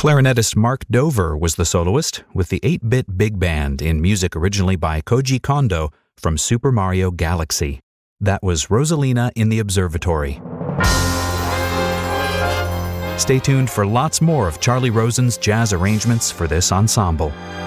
Clarinetist Mark Dover was the soloist, with the 8-bit big band in music originally by Koji Kondo from Super Mario Galaxy. That was Rosalina in the Observatory. Stay tuned for lots more of Charlie Rosen's jazz arrangements for this ensemble.